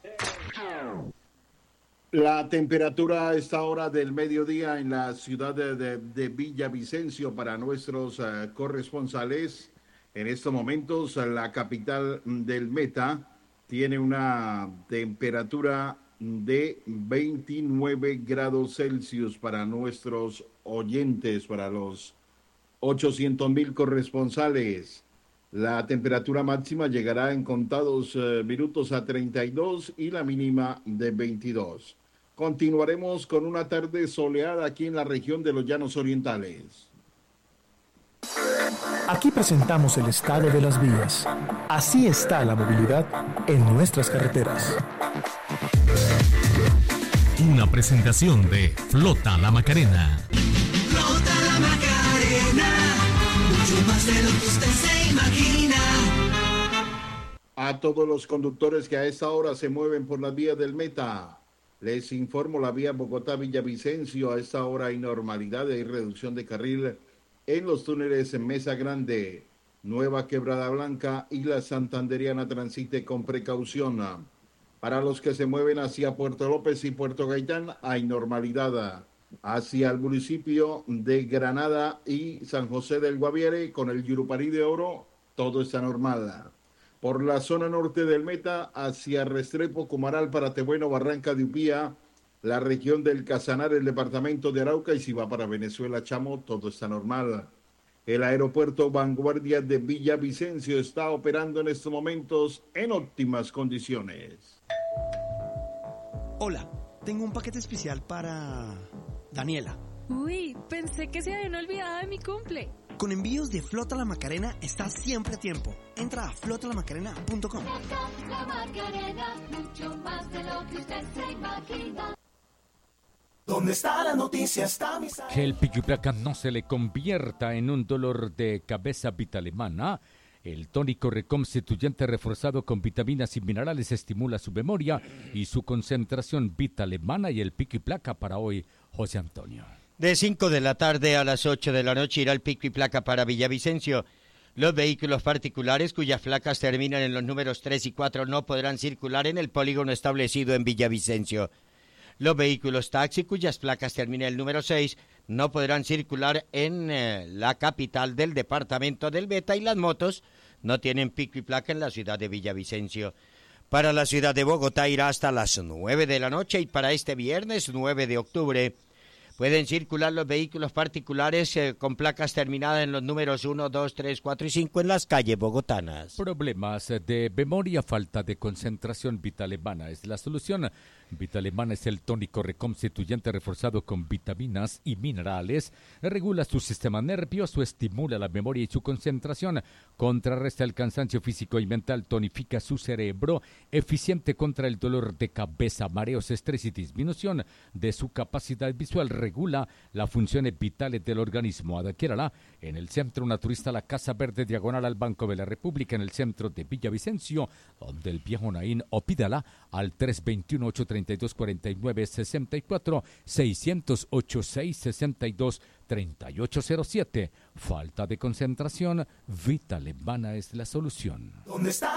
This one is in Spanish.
La temperatura a esta hora del mediodía en la ciudad de Villavicencio para nuestros corresponsales. En estos momentos, la capital del Meta tiene una temperatura de 29 grados Celsius para nuestros oyentes, para los 800.000 corresponsales. La temperatura máxima llegará en contados minutos a 32 y la mínima de 22. Continuaremos con una tarde soleada aquí en la región de los Llanos Orientales. Aquí presentamos el estado de las vías. Así está la movilidad en nuestras carreteras. Una presentación de Flota La Macarena. Flota La Macarena, mucho más de lo que usted se imagina. A todos los conductores que a esta hora se mueven por las vías del Meta, les informo la vía Bogotá-Villavicencio. A esta hora hay normalidad y reducción de carril en los túneles en Mesa Grande, Nueva Quebrada Blanca y la Santanderiana. Transite con precaución. Para los que se mueven hacia Puerto López y Puerto Gaitán hay normalidad. Hacia el municipio de Granada y San José del Guaviare con el Yuruparí de Oro, todo está normal. Por la zona norte del Meta, hacia Restrepo, Cumaral, Paratebueno, Barranca de Upía, la región del Casanar, el departamento de Arauca, y si va para Venezuela, Chamo, todo está normal. El aeropuerto Vanguardia de Villavicencio está operando en estos momentos en óptimas condiciones. Hola, tengo un paquete especial para Daniela. Uy, pensé que se habían olvidado de mi cumple. Con envíos de Flota La Macarena estás siempre a tiempo. Entra a flotalamacarena.com. La Macarena, mucho más de lo que usted se imagina. ¿Dónde está la noticia? Que el pico y placa no se le convierta en un dolor de cabeza. Vitalemana, el tónico reconstituyente reforzado con vitaminas y minerales, estimula su memoria y su concentración. Vitalemana y el pico y placa para hoy, José Antonio. De 5 de la tarde a las 8 de la noche irá el pico y placa para Villavicencio. Los vehículos particulares cuyas placas terminan en los números 3 y 4 no podrán circular en el polígono establecido en Villavicencio. Los vehículos taxi cuyas placas terminen en el número 6 no podrán circular en la capital del departamento del Meta, y las motos no tienen pico y placa en la ciudad de Villavicencio. Para la ciudad de Bogotá irá hasta las 9 de la noche, y para este viernes 9 de octubre pueden circular los vehículos particulares con placas terminadas en los números 1, 2, 3, 4 y 5 en las calles bogotanas. Problemas de memoria, falta de concentración. Vitalemana es la solución. Vitalemana es el tónico reconstituyente reforzado con vitaminas y minerales. Regula su sistema nervioso, estimula la memoria y su concentración. Contrarresta el cansancio físico y mental, tonifica su cerebro. Eficiente contra el dolor de cabeza, mareos, estrés y disminución de su capacidad visual. Regula las funciones vitales del organismo. Adquiérala en el Centro Naturista La Casa Verde, diagonal al Banco de la República, en el centro de Villavicencio, donde el viejo Naín, o pídala al 321-832-4964, 608-662-3807. Falta de concentración, Vitalemana es la solución. ¿Dónde está?